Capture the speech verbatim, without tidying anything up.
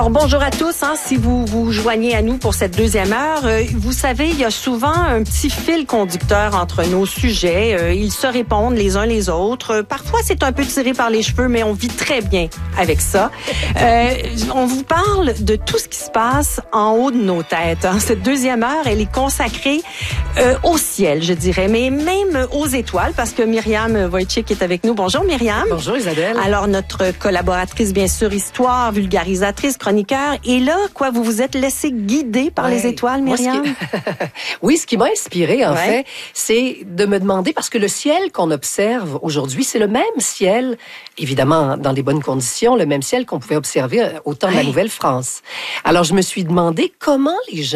Alors, bonjour à tous. Hein, si vous vous joignez à nous pour cette deuxième heure, euh, vous savez, il y a souvent un petit fil conducteur entre nos sujets. Euh, ils se répondent les uns les autres. Euh, parfois, c'est un peu tiré par les cheveux, mais on vit très bien avec ça. Euh, on vous parle de tout ce qui se passe en haut de nos têtes. Hein. Cette deuxième heure, elle est consacrée euh, au ciel, je dirais, mais même aux étoiles, parce que Myriam Wojcik est avec nous. Bonjour Myriam. Bonjour Isabelle. Alors, notre collaboratrice, bien sûr, histoire, vulgarisatrice, chroniqueur. Et là, quoi, vous vous êtes laissé guider par ouais. les étoiles, Myriam? Moi, ce qui... oui, ce qui m'a inspiré, en ouais. fait, c'est de me demander, parce que le ciel qu'on observe aujourd'hui, c'est le même ciel, évidemment, dans les bonnes conditions, le même ciel qu'on pouvait observer au temps ouais. de la Nouvelle-France. Alors, je me suis demandé comment les gens